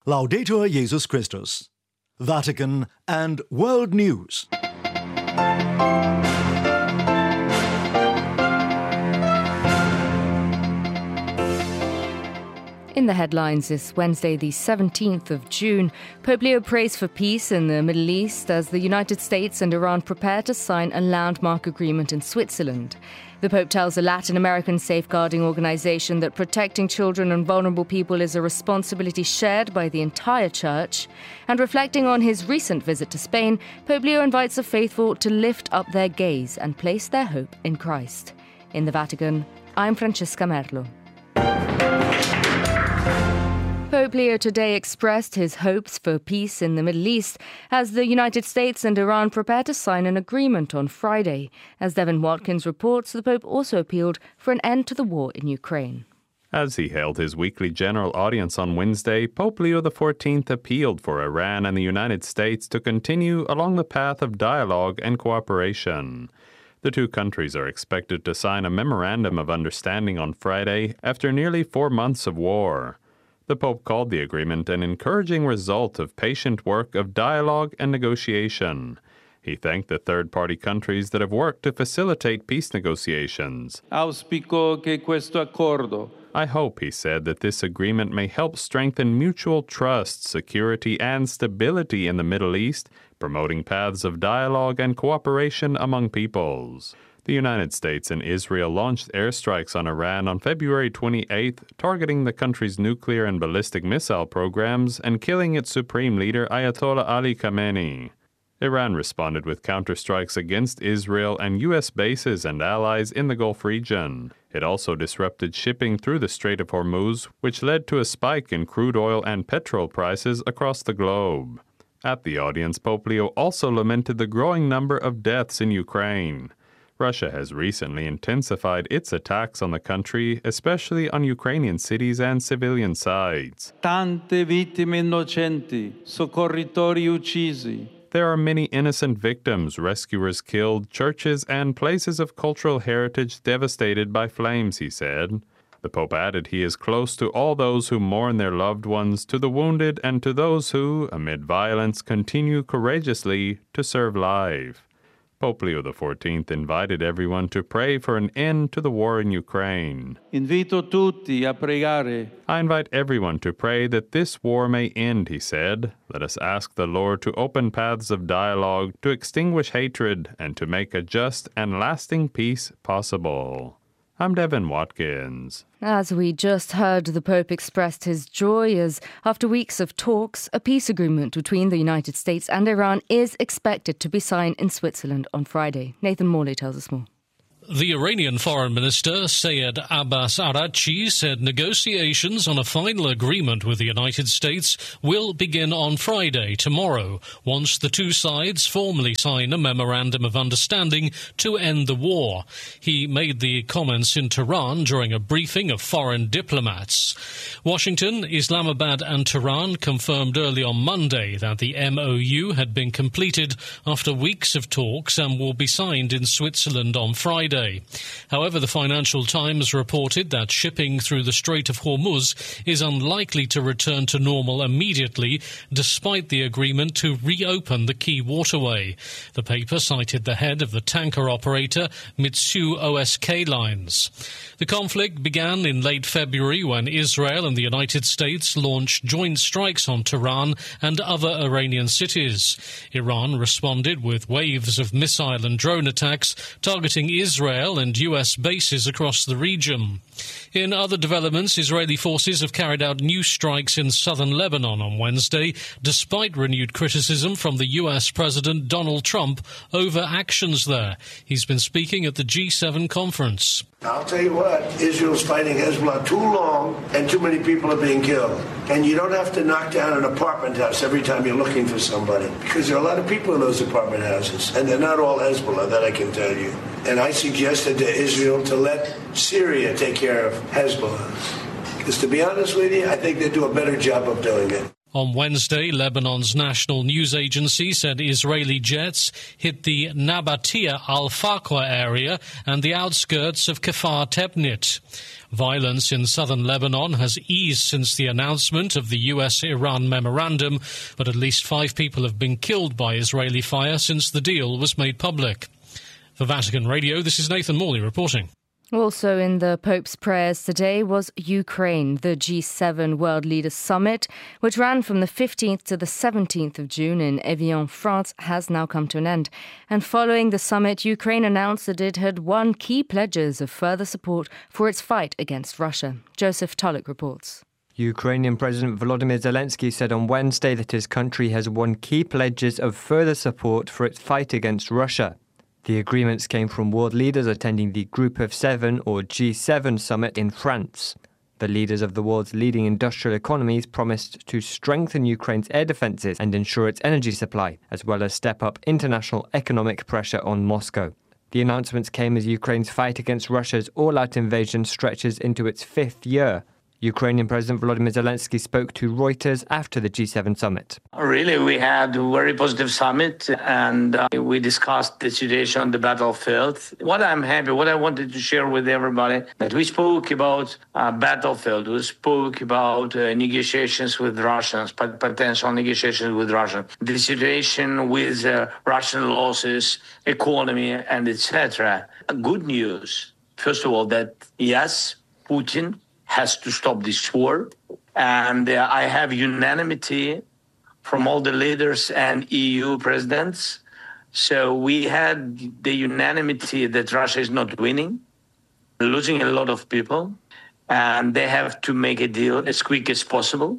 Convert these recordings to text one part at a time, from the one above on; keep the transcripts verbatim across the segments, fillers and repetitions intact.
Laudetur Jesus Christus. Vatican and World News. In the headlines this Wednesday, the seventeenth of June, Pope Leo prays for peace in the Middle East as the United States and Iran prepare to sign a landmark agreement in Switzerland. The Pope tells a Latin American safeguarding organisation that protecting children and vulnerable people is a responsibility shared by the entire Church. And reflecting on his recent visit to Spain, Pope Leo invites the faithful to lift up their gaze and place their hope in Christ. In the Vatican, I'm Francesca Merlo. Pope Leo today expressed his hopes for peace in the Middle East as the United States and Iran prepare to sign an agreement on Friday. As Devin Watkins reports, the Pope also appealed for an end to the war in Ukraine. As he held his weekly general audience on Wednesday, Pope Leo the fourteenth appealed for Iran and the United States to continue along the path of dialogue and cooperation. The two countries are expected to sign a memorandum of understanding on Friday after nearly four months of war. The Pope called the agreement an encouraging result of patient work of dialogue and negotiation. He thanked the third-party countries that have worked to facilitate peace negotiations. Auspico che questo accordo. I hope, he said, that this agreement may help strengthen mutual trust, security, and stability in the Middle East, promoting paths of dialogue and cooperation among peoples. The United States and Israel launched airstrikes on Iran on February twenty-eighth, targeting the country's nuclear and ballistic missile programs and killing its supreme leader Ayatollah Ali Khamenei. Iran responded with counterstrikes against Israel and U S bases and allies in the Gulf region. It also disrupted shipping through the Strait of Hormuz, which led to a spike in crude oil and petrol prices across the globe. At the audience, Pope Leo also lamented the growing number of deaths in Ukraine. Russia has recently intensified its attacks on the country, especially on Ukrainian cities and civilian sites. Tante vittime innocenti, soccorritori uccisi. There are many innocent victims, rescuers killed, churches and places of cultural heritage devastated by flames, he said. The Pope added he is close to all those who mourn their loved ones, to the wounded, and to those who, amid violence, continue courageously to serve life. Pope Leo the fourteenth invited everyone to pray for an end to the war in Ukraine. Invito tutti a pregare. I invite everyone to pray that this war may end, he said. Let us ask the Lord to open paths of dialogue, to extinguish hatred, and to make a just and lasting peace possible. I'm Devin Watkins. As we just heard, the Pope expressed his joy as, after weeks of talks, a peace agreement between the United States and Iran is expected to be signed in Switzerland on Friday. Nathan Morley tells us more. The Iranian Foreign Minister, Sayed Abbas Araghchi, said negotiations on a final agreement with the United States will begin on Friday, tomorrow, once the two sides formally sign a memorandum of understanding to end the war. He made the comments in Tehran during a briefing of foreign diplomats. Washington, Islamabad and Tehran confirmed early on Monday that the M O U had been completed after weeks of talks and will be signed in Switzerland on Friday. However, the Financial Times reported that shipping through the Strait of Hormuz is unlikely to return to normal immediately, despite the agreement to reopen the key waterway. The paper cited the head of the tanker operator Mitsui O S K Lines. The conflict began in late February when Israel and the United States launched joint strikes on Tehran and other Iranian cities. Iran responded with waves of missile and drone attacks targeting Israel and U S bases across the region. In other developments, Israeli forces have carried out new strikes in southern Lebanon on Wednesday, despite renewed criticism from the U S President Donald Trump over actions there. He's been speaking at the G seven conference. I'll tell you what, Israel's fighting Hezbollah too long and too many people are being killed. And you don't have to knock down an apartment house every time you're looking for somebody, because there are a lot of people in those apartment houses, and they're not all Hezbollah, that I can tell you. And I suggested to Israel to let Syria take care of Hezbollah. Because to be honest with you, I think they do a better job of doing it. On Wednesday, Lebanon's national news agency said Israeli jets hit the Nabatia al-Faqwa area and the outskirts of Kfar Tebnit. Violence in southern Lebanon has eased since the announcement of the U S-Iran memorandum, but at least five people have been killed by Israeli fire since the deal was made public. For Vatican Radio, this is Nathan Morley reporting. Also in the Pope's prayers today was Ukraine. The G seven World Leaders Summit, which ran from the fifteenth to the seventeenth of June in Evian, France, has now come to an end. And following the summit, Ukraine announced that it had won key pledges of further support for its fight against Russia. Joseph Tulloch reports. Ukrainian President Volodymyr Zelensky said on Wednesday that his country has won key pledges of further support for its fight against Russia. The agreements came from world leaders attending the Group of Seven, or G seven, summit in France. The leaders of the world's leading industrial economies promised to strengthen Ukraine's air defences and ensure its energy supply, as well as step up international economic pressure on Moscow. The announcements came as Ukraine's fight against Russia's all-out invasion stretches into its fifth year. Ukrainian President Volodymyr Zelensky spoke to Reuters after the G seven summit. Really, we had a very positive summit, and uh, we discussed the situation on the battlefield. What I'm happy, what I wanted to share with everybody, that we spoke about uh, battlefield, we spoke about uh, negotiations with Russians, potential negotiations with Russia, the situation with uh, Russian losses, economy, and et cetera. Good news, first of all, that yes, Putin has to stop this war. And uh, I have unanimity from all the leaders and E U presidents. So we had the unanimity that Russia is not winning, losing a lot of people, and they have to make a deal as quick as possible.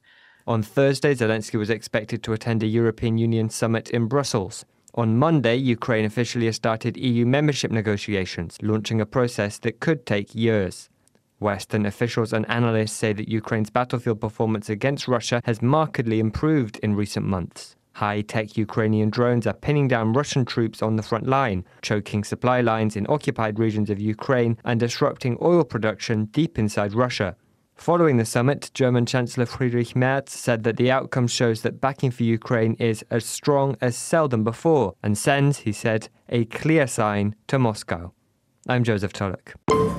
On Thursday, Zelensky was expected to attend a European Union summit in Brussels. On Monday, Ukraine officially started E U membership negotiations, launching a process that could take years. Western officials and analysts say that Ukraine's battlefield performance against Russia has markedly improved in recent months. High-tech Ukrainian drones are pinning down Russian troops on the front line, choking supply lines in occupied regions of Ukraine and disrupting oil production deep inside Russia. Following the summit, German Chancellor Friedrich Merz said that the outcome shows that backing for Ukraine is as strong as seldom before and sends, he said, a clear sign to Moscow. I'm Joseph Tulloch.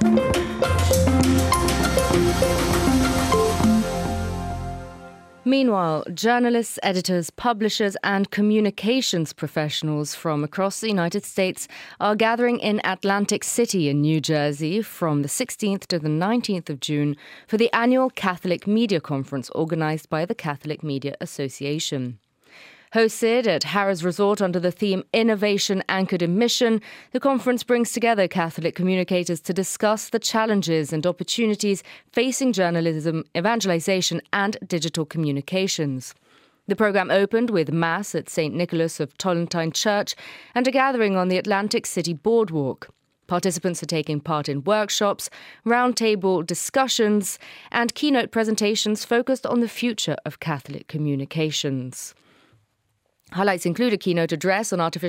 Meanwhile, journalists, editors, publishers and communications professionals from across the United States are gathering in Atlantic City in New Jersey from the sixteenth to the nineteenth of June for the annual Catholic Media Conference organised by the Catholic Media Association. Hosted at Harrah's Resort under the theme Innovation Anchored in Mission, the conference brings together Catholic communicators to discuss the challenges and opportunities facing journalism, evangelization and digital communications. The programme opened with Mass at Saint Nicholas of Tollentine Church and a gathering on the Atlantic City Boardwalk. Participants are taking part in workshops, roundtable discussions and keynote presentations focused on the future of Catholic communications. Highlights include a keynote address on artificial